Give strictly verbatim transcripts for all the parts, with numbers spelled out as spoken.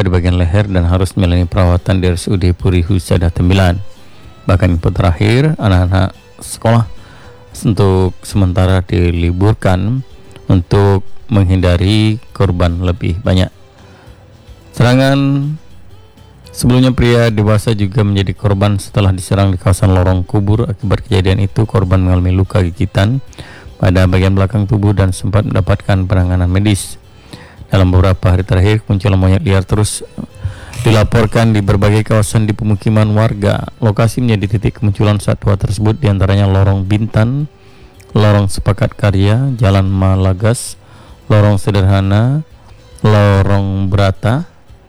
luka di bagian leher dan harus menjalani perawatan di R S U D Puri Husada Tembilan. Bahkan info terakhir, anak-anak sekolah untuk sementara diliburkan untuk menghindari korban lebih banyak. Serangan sebelumnya pria dewasa juga menjadi korban setelah diserang di kawasan lorong kubur. Akibat kejadian itu korban mengalami luka gigitan pada bagian belakang tubuh dan sempat mendapatkan penanganan medis. Dalam beberapa hari terakhir, munculnya monyet liar terus dilaporkan di berbagai kawasan di pemukiman warga. Lokasi menjadi titik kemunculan satwa tersebut, diantaranya Lorong Bintan, Lorong Sepakat Karya, Jalan Malagas, Lorong Sederhana, Lorong Brata,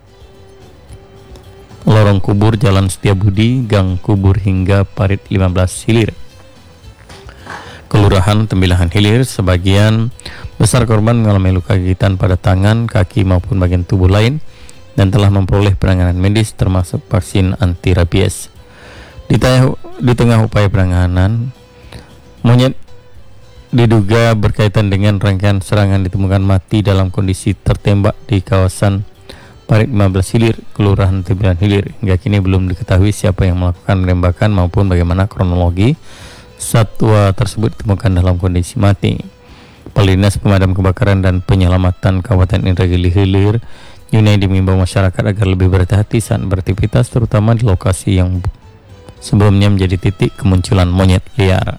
Lorong Kubur, Jalan Setiabudi, Gang Kubur hingga Parit lima belas Hilir, Kelurahan Tembilahan Hilir. Sebagian besar korban mengalami luka gigitan pada tangan, kaki maupun bagian tubuh lain dan telah memperoleh penanganan medis termasuk vaksin anti rabies. Di, di tengah upaya penanganan, monyet diduga berkaitan dengan rangkaian serangan ditemukan mati dalam kondisi tertembak di kawasan Parit lima belas Hilir, Kelurahan Tembilahan Hilir. Hingga kini belum diketahui siapa yang melakukan penembakan maupun bagaimana kronologi satwa tersebut ditemukan dalam kondisi mati. Kepala Dinas Pemadam Kebakaran dan Penyelamatan Kabupaten Indragiri Hilir, Junaidi mengimbau masyarakat agar lebih berhati-hati saat beraktivitas, terutama di lokasi yang sebelumnya menjadi titik kemunculan monyet liar.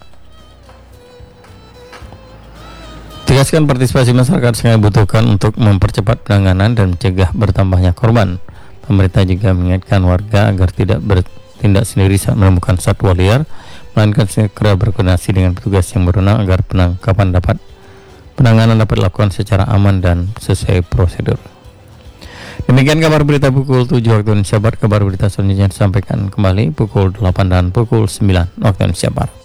Tegaskan partisipasi masyarakat sangat dibutuhkan untuk mempercepat penanganan dan mencegah bertambahnya korban. Pemerintah juga mengingatkan warga agar tidak bertindak sendiri saat menemukan satwa liar, melainkan segera berkoordinasi dengan petugas yang berwenang agar penangkapan dapat penanganan dapat dilakukan secara aman dan sesuai prosedur. Demikian kabar berita pukul tujuh waktu Indonesia Barat. Kabar berita selanjutnya disampaikan kembali pukul delapan dan pukul sembilan waktu Indonesia Barat.